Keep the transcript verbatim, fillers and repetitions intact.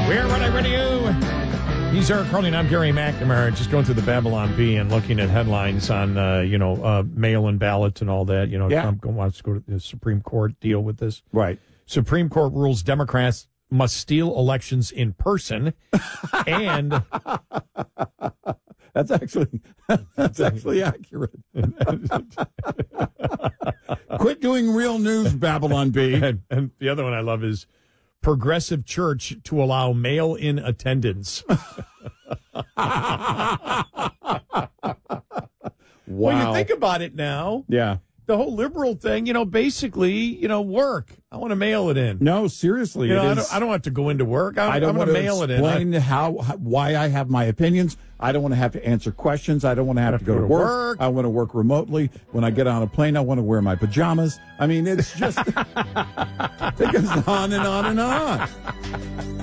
We're running ready to. He's Eric Carling. I'm Gary McNamara. Just going through the Babylon Bee and looking at headlines on, uh, you know, uh, mail-in ballots and all that. You know, yeah. Trump wants to go to the Supreme Court, deal with this. Right. Supreme Court rules Democrats must steal elections in person. And that's actually that's actually accurate. Quit doing real news, Babylon Bee. And, and the other one I love is Progressive Church to allow mail-in attendance. Wow. Well, you think about it now. Yeah. The whole liberal thing, you know, basically, you know, work. I want to mail it in. No, seriously. You know, it I, is, don't, I don't have to go into work. I, I don't I'm want going to mail it in. explain how, how, why I have my opinions. I don't want to have to answer questions. I don't want to have, have to go, go to work. work. I want to work remotely. When I get on a plane, I want to wear my pajamas. I mean, it's just, it goes on and on and on.